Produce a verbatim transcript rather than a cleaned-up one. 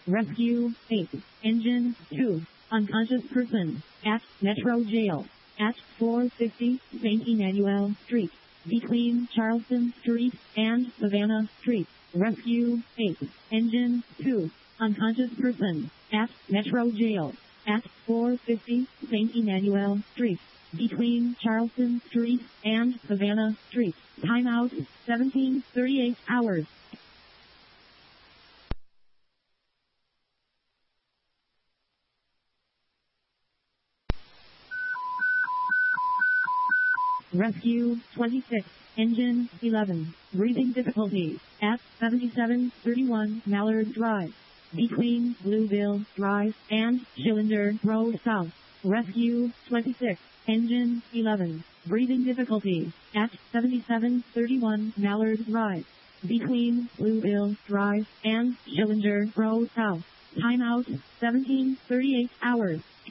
Rescue eight. Engine two. Unconscious person at Metro Jail at four fifty Saint Emmanuel Street, between Charleston Street and Savannah Street. Rescue eight. Engine two. Unconscious person at Metro Jail at four fifty Saint Emmanuel Street, between Charleston Street and Savannah Street. Timeout seventeen thirty-eight hours. Rescue twenty-six. Engine eleven. Breathing difficulties at seventy-seven thirty-one Mallard Drive, between Blueville Drive and Schillinger Road South. Rescue twenty-six. Engine eleven. Breathing difficulties at seventy-seven thirty-one Mallard Drive, between Blueville Drive and Schillinger Road South. Timeout seventeen thirty-eight hours.